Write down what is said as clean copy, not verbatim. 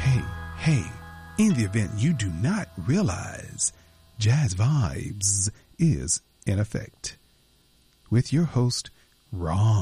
Hey, in the event you do not realize, Jazz Vibes is in effect. With your host, Ron.